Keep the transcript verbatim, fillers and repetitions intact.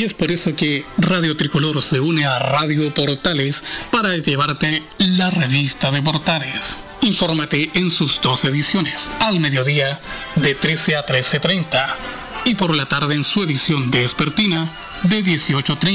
Y es por eso que Radio Tricolor se une a Radio Portales para llevarte la revista de Portales. Infórmate en sus dos ediciones, al mediodía de trece a trece treinta y por la tarde en su edición vespertina de dieciocho treinta.